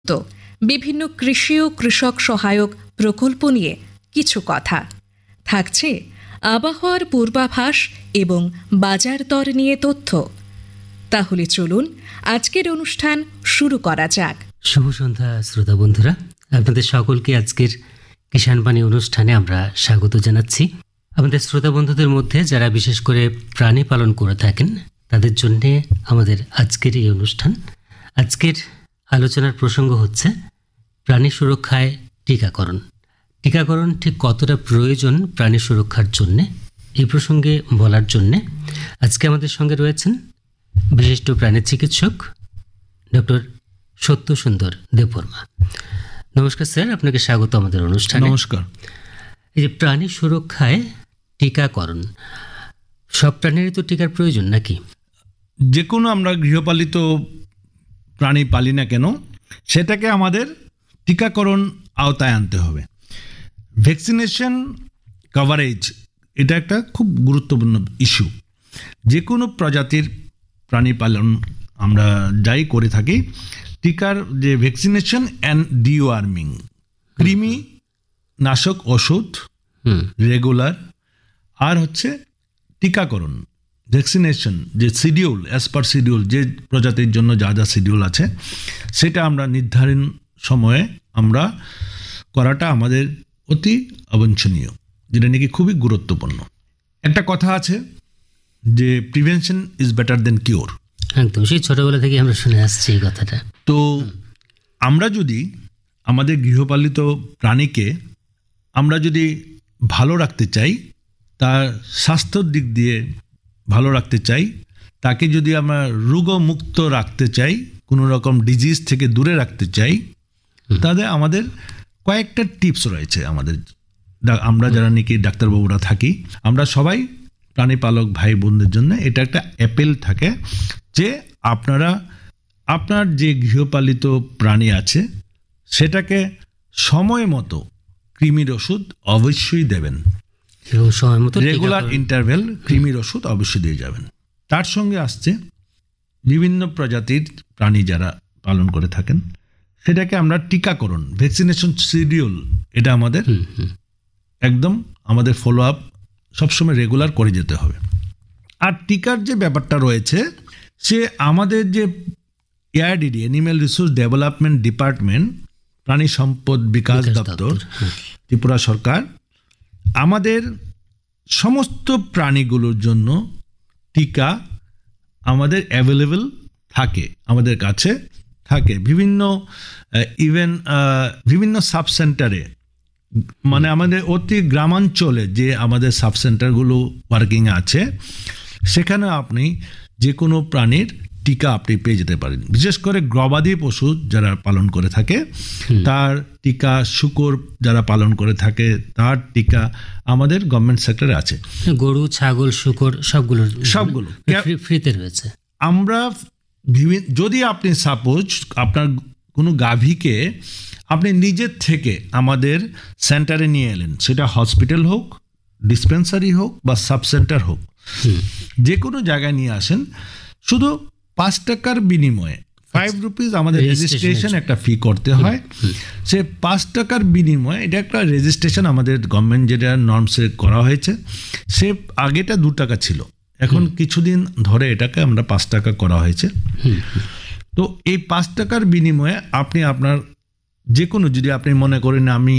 তো বিভিন্ন কৃষি ও কৃষক সহায়ক প্রকল্প নিয়ে কিছু কথা থাকছে, আবহাওয়ার পূর্বাভাস এবং বাজার দর নিয়ে তথ্য। তাহলে চলুন আজকের অনুষ্ঠান শুরু করা যাক। শুভ সন্ধ্যা শ্রোতা বন্ধুরা, আপনাদের সকলকে আজকের কিষাণ বাণী অনুষ্ঠানে আমরা স্বাগত জানাচ্ছি। আমাদের শ্রোতা বন্ধুদের মধ্যে যারা বিশেষ করে প্রাণী পালন করে থাকেন তাদের জন্য আমাদের আজকের এই অনুষ্ঠান। আজকের আলোচনার প্রসঙ্গ হচ্ছে প্রাণী সুরক্ষায় টিকাকরণ। টিকাকরণ ঠিক কতটা প্রয়োজন প্রাণী সুরক্ষার জন্যে, এই প্রসঙ্গে বলার জন্যে আজকে আমাদের সঙ্গে রয়েছেন বিশিষ্ট প্রাণী চিকিৎসক ডক্টর সত্যসুন্দর দেববর্মা। নমস্কার স্যার, আপনাকে স্বাগত আমাদের অনুষ্ঠানে। নমস্কার। এই যে প্রাণী সুরক্ষায় টিকাকরণ, সব প্রাণীরই তো টিকার প্রয়োজন নাকি? যে কোনো আমরা গৃহপালিত প্রাণী পালি না কেন, সেটাকে আমাদের টিকাকরণ আওতায় আনতে হবে। ভ্যাকসিনেশন কভারেজ এটা একটা খুব গুরুত্বপূর্ণ ইস্যু। যে কোনো প্রজাতির প্রাণী পালন আমরা যাই করে থাকি, টিকার যে ভ্যাকসিনেশন অ্যান্ড ডিওয়ার্মিং, কৃমি নাশক ওষুধ রেগুলার, আর হচ্ছে টিকাকরণ ভ্যাকসিনেশন যে শিডিউল, অ্যাজ পার শিডিউল, যে প্রজাতির জন্য যা যা শিডিউল আছে সেটা আমরা নির্ধারণ সময়ে আমরা করাটা আমাদের অতি অবাঞ্ছনীয়, যেটা নাকি খুবই গুরুত্বপূর্ণ। একটা কথা আছে যে prevention is better then cure. একদম, সেই ছোটবেলা থেকে আমরা শুনে আসছি এই কথাটা। তো আমরা যদি আমাদের গৃহপালিত প্রাণীকে আমরা যদি ভালো রাখতে চাই, তার স্বাস্থ্যর দিক দিয়ে ভালো রাখতে চাই, তাকে যদি আমরা রোগমুক্ত রাখতে চাই, কোনো রকম ডিজিজ থেকে দূরে রাখতে চাই, তাহলে আমাদের কয়েকটা টিপস রয়েছে। আমরা যারা নাকি ডাক্তারবাবুরা থাকি, আমরা সবাই প্রাণী পালক ভাই বোনদের জন্য এটা একটা অ্যাপেল থাকে যে আপনার যে গৃহপালিত প্রাণী আছে সেটাকে সময় মতো কৃমির ওষুধ অবশ্যই দেবেন, সময় মতো রেগুলার ইন্টারভ্যাল কৃমির ওষুধ অবশ্যই দিয়ে যাবেন। তার সঙ্গে আসছে বিভিন্ন প্রজাতির প্রাণী যারা পালন করে থাকেন, সেটাকে আমরা টিকাকরণ ভ্যাকসিনেশন শিডিউল এটা আমাদের একদম আমাদের ফলো আপ সবসময় রেগুলার করে যেতে হবে। আর টিকার যে ব্যাপারটা রয়েছে, সে আমাদের যে ARDD, animal resource development department, প্রাণী সম্পদ বিকাশ দপ্তর, ত্রিপুরা সরকার, আমাদের সমস্ত প্রাণীগুলোর জন্য টিকা আমাদের অ্যাভেলেবল থাকে, আমাদের কাছে থাকে বিভিন্ন সাব সেন্টারে, মানে আমাদের অতি গ্রামাঞ্চলে যে আমাদের সাব সেন্টারগুলো ওয়ার্কিং আছে, সেখানে আপনি যে কোনো প্রাণীর টিকা আপনি পেয়ে যেতে পারেন। বিশেষ করে গবাদি পশু যারা পালন করে থাকে তার টিকা, শূকর যারা পালন করে থাকে তার টিকা আমাদের গভর্নমেন্ট সেক্টরে আছে। গরু, ছাগল, শূকর সবগুলো ফ্রিতে রয়েছে। আমরা যদি আপনি সাপোজ আপনার কোনো গাভীকে আপনি নিজের থেকে আমাদের সেন্টারে নিয়ে এলেন, সেটা হসপিটাল হোক, ডিসপেন্সারি হোক বা সাব সেন্টার হোক, যে কোনো জায়গায় নিয়ে আসেন, শুধু 5 টাকার বিনিময়ে 5 রুপিস আমাদের রেজিস্ট্রেশন একটা ফি করতে হয়। সে 5 টাকার বিনিময়ে এটা একটা রেজিস্ট্রেশন আমাদের গভর্নমেন্ট যেটা নর্মসে করা হয়েছে, সে আগেটা 2 টাকা ছিল, এখন কিছুদিন ধরে এটাকে আমরা 5 টাকা করা হয়েছে। তো এই 5 টাকার বিনিময়ে আপনি আপনার যে কোনো, যদি আপনি মনে করেন আমি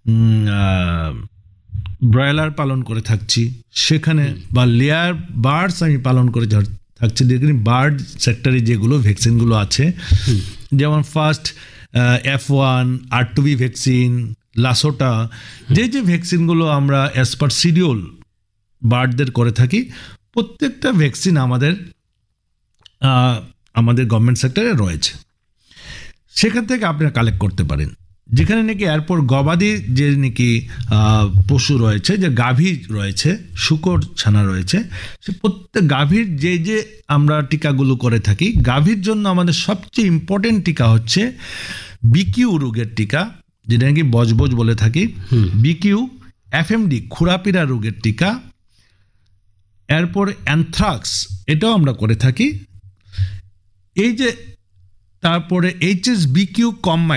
ব্রয়লার পালন করে থাকছি সেখানে, বা লেয়ার বার্ডস আমি পালন করে থাকছি, দেখুন বার্ড সেক্টরে যেগুলো ভ্যাকসিনগুলো আছে, যেমন ফার্স্ট F1, R2B ভ্যাকসিন, লাসোটা, যে ভ্যাকসিনগুলো আমরা অ্যাজ পার শিডিউল বার্ডদের করে থাকি, প্রত্যেকটা ভ্যাকসিন আমাদের গভর্নমেন্ট সেক্টরে রয়েছে। সেখান থেকে আপনারা কালেক্ট করতে পারেন। যেখানে নাকি এরপর গবাদি যে নাকি পশু রয়েছে, যে গাভী রয়েছে, শূকর ছানা রয়েছে, সে প্রত্যেক গাভীর যে আমরা টিকাগুলো করে থাকি, গাভীর জন্য আমাদের সবচেয়ে ইম্পর্টেন্ট টিকা হচ্ছে বিকিউ রোগের টিকা, যেটা নাকি বজবজ বলে থাকি, বিকিউ, FMD খুরাপিরা রোগের টিকা, এরপর অ্যানথ্রাক্স এটাও আমরা করে থাকি। এই যে তারপরে HSBQ কম্বাইন্ড